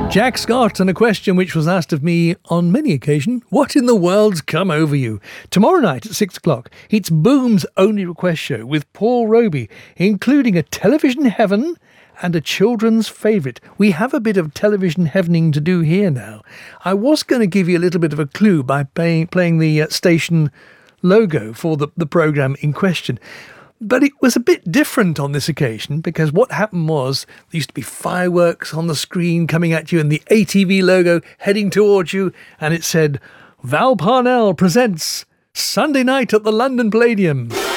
Jack Scott, and a question which was asked of me on many occasions: what in the world's come over you? Tomorrow night at 6 o'clock, it's Boom's Only Request Show with Paul Roby, including a television heaven and a children's favourite. We have a bit of television heavening to do here now. I was going to give you a little bit of a clue by playing the station logo for the programme in question. But it was a bit different on this occasion, because what happened was there used to be fireworks on the screen coming at you and the ATV logo heading towards you, and it said, Val Parnell presents Sunday Night at the London Palladium.